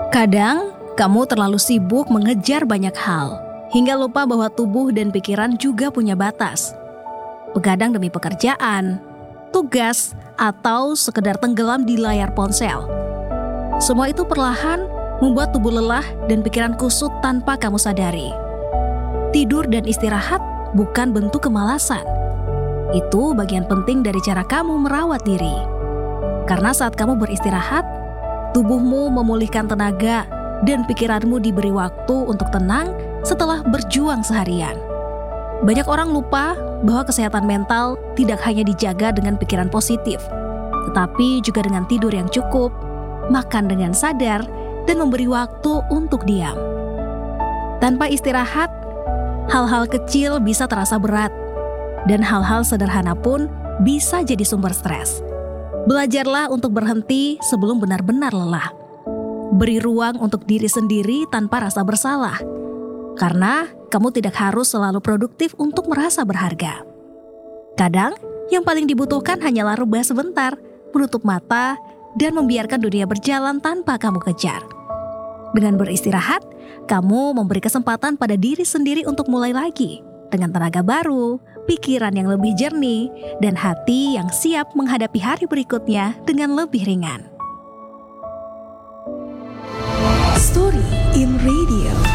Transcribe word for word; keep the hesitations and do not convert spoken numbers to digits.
Kadang, kamu terlalu sibuk mengejar banyak hal, hingga lupa bahwa tubuh dan pikiran juga punya batas. Begadang demi pekerjaan, tugas, atau sekedar tenggelam di layar ponsel. Semua itu perlahan membuat tubuh lelah dan pikiran kusut tanpa kamu sadari. Tidur dan istirahat bukan bentuk kemalasan. Itu bagian penting dari cara kamu merawat diri. Karena saat kamu beristirahat, tubuhmu memulihkan tenaga dan pikiranmu diberi waktu untuk tenang setelah berjuang seharian. Banyak orang lupa bahwa kesehatan mental tidak hanya dijaga dengan pikiran positif, tetapi juga dengan tidur yang cukup, makan dengan sadar, dan memberi waktu untuk diam. Tanpa istirahat, hal-hal kecil bisa terasa berat, dan hal-hal sederhana pun bisa jadi sumber stres. Belajarlah untuk berhenti sebelum benar-benar lelah. Beri ruang untuk diri sendiri tanpa rasa bersalah, karena kamu tidak harus selalu produktif untuk merasa berharga. Kadang, yang paling dibutuhkan hanyalah rebah sebentar, menutup mata, dan membiarkan dunia berjalan tanpa kamu kejar. Dengan beristirahat, kamu memberi kesempatan pada diri sendiri untuk mulai lagi, dengan tenaga baru, pikiran yang lebih jernih, dan hati yang siap menghadapi hari berikutnya dengan lebih ringan. Story in Radio.